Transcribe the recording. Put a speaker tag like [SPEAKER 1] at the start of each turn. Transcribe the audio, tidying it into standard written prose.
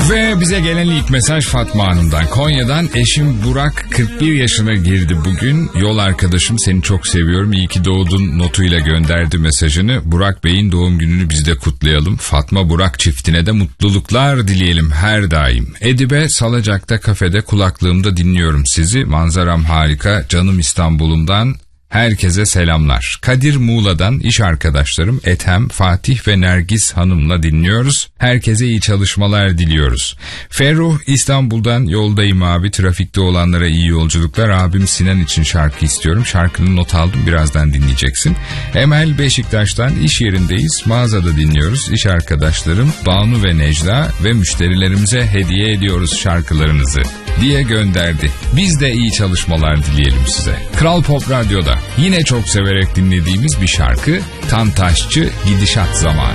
[SPEAKER 1] Ve bize gelen ilk mesaj Fatma Hanım'dan. Konya'dan eşim Burak 41 yaşına girdi bugün. Yol arkadaşım seni çok seviyorum. İyi ki doğdun notuyla gönderdi mesajını. Burak Bey'in doğum gününü biz de kutlayalım. Fatma Burak çiftine de mutluluklar dileyelim her daim. Edibe Salacak'ta kafede kulaklığımda dinliyorum sizi. Manzaram harika. Canım İstanbul'umdan herkese selamlar. Kadir Muğla'dan iş arkadaşlarım Ethem, Fatih ve Nergis Hanım'la dinliyoruz. Herkese iyi çalışmalar diliyoruz. Ferruh İstanbul'dan yoldayım abi. Trafikte olanlara iyi yolculuklar. Abim Sinan için şarkı istiyorum. Şarkının not aldım, birazdan dinleyeceksin. Emel Beşiktaş'tan iş yerindeyiz. Mağazada dinliyoruz. İş arkadaşlarım Banu ve Necla ve müşterilerimize hediye ediyoruz şarkılarınızı diye gönderdi. Biz de iyi çalışmalar dileyelim size. Kral Pop Radyo'da yine çok severek dinlediğimiz bir şarkı, Tantaşçı Gidişat Zamanı.